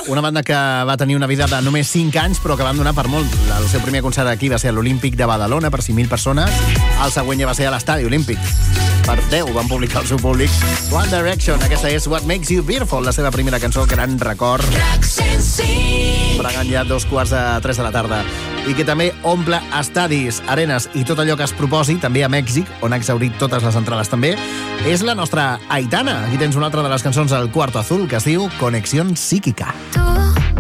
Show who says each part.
Speaker 1: una banda que va tenir una vida de només 5 anys, però que van donar per molt. El seu primer concert aquí va ser a l'Olímpic de Badalona per 5.000 persones. El següent ja va ser a l'Estadi Olímpic. Per 10 van publicar el seu públic. One Direction, aquesta és What Makes You Beautiful, la seva primera cançó, gran record. Pregant ja 2:45 de la tarda. I que també omple estadis, arenes i tot allò que es proposi, també a Mèxic, on ha exhaurit totes les entrades també, és la nostra Aitana. Aquí tens una altra de les cançons del Cuarto Azul, que es diu Conexión Psíquica.